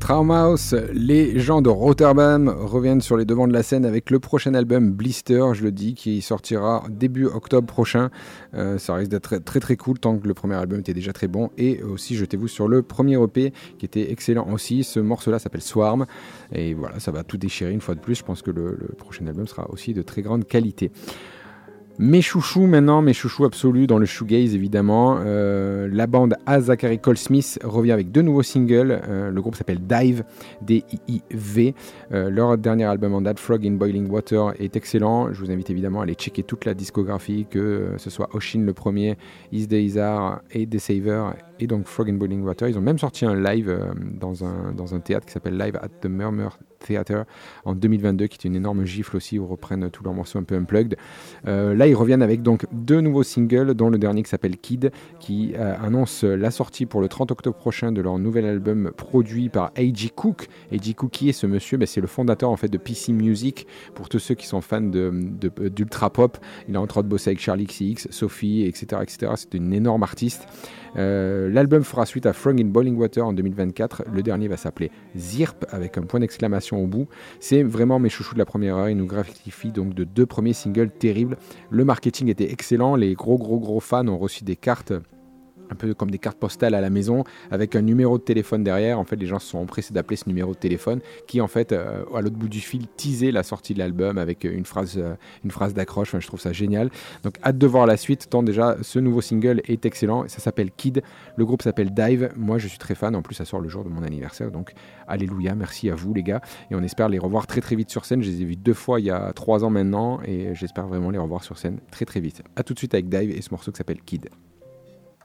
Traumhaus, les gens de Rotterdam reviennent sur les devants de la scène avec le prochain album Blister, je le dis, qui sortira début octobre prochain. Ça risque d'être très très cool tant que le premier album était déjà très bon. Et aussi jetez-vous sur le premier EP qui était excellent aussi. Ce morceau-là s'appelle Swarm. Et voilà, ça va tout déchirer une fois de plus. Je pense que le prochain album sera aussi de très grande qualité. Mes chouchous maintenant, mes chouchous absolus dans le shoegaze évidemment. La bande A. Zachary Cole Smith revient avec 2 nouveaux singles. Le groupe s'appelle Dive, D-I-I-V. Leur dernier album en date, Frog in Boiling Water, est excellent. Je vous invite évidemment à aller checker toute la discographie, que ce soit Oshin le premier, Is the Izar et The Saver et donc Frog in Boiling Water. Ils ont même sorti un live dans un théâtre qui s'appelle Live at the Murmur Theatre en 2022, qui est une énorme gifle aussi, où ils reprennent tous leurs morceaux un peu unplugged. Là, ils reviennent avec donc 2 nouveaux singles, dont le dernier qui s'appelle Kid, qui annonce la sortie pour le 30 octobre prochain de leur nouvel album produit par A.G. Cook. A.G. Cook, qui est ce monsieur? C'est le fondateur en fait de PC Music, pour tous ceux qui sont fans d'ultra pop. Il a entre autres bossé avec Charlie XCX, Sophie, etc. C'est une énorme artiste. L'album fera suite à Frog in Boiling Water en 2024. Le dernier va s'appeler Zirp, avec un point d'exclamation au bout. C'est vraiment mes chouchous de la première heure. Ils nous gratifient donc de 2 premiers singles terribles. Le marketing était excellent. Les gros fans ont reçu des cartes, un peu comme des cartes postales à la maison, avec un numéro de téléphone derrière. En fait, les gens se sont empressés d'appeler ce numéro de téléphone, qui en fait, à l'autre bout du fil, teasait la sortie de l'album avec une phrase d'accroche. Enfin, je trouve ça génial. Donc, hâte de voir la suite, tant déjà, ce nouveau single est excellent. Ça s'appelle Kid. Le groupe s'appelle Dive. Moi, je suis très fan. En plus, ça sort le jour de mon anniversaire. Donc, alléluia. Merci à vous, les gars. Et on espère les revoir très, très vite sur scène. Je les ai vus 2 fois il y a 3 ans maintenant. Et j'espère vraiment les revoir sur scène très, très vite. À tout de suite avec Dive et ce morceau qui s'appelle Kid.